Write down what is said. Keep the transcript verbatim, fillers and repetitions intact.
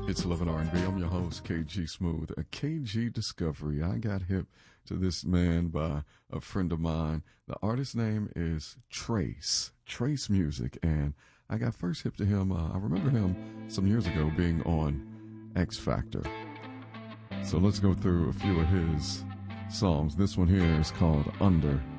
It's eleven R and B. I'm your host, K G Smooth. A K G Discovery. I got hip to this man by a friend of mine. The artist's name is Trace, Trace Music. And I got first hip to him. Uh, I remember him some years ago being on X Factor. So let's go through a few of his songs. This one here is called Under